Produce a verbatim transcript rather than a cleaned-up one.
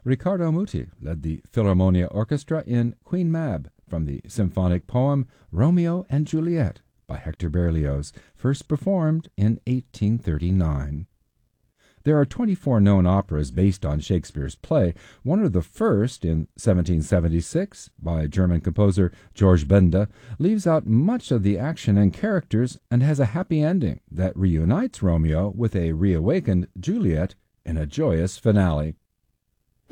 Riccardo Muti led the Philharmonia Orchestra in Queen Mab from the symphonic poem Romeo and Juliet by Hector Berlioz, first performed in eighteen thirty-nine. There are twenty-four known operas based on Shakespeare's play. One of the first, in seventeen seventy-six, by German composer George Benda, leaves out much of the action and characters and has a happy ending that reunites Romeo with a reawakened Juliet in a joyous finale.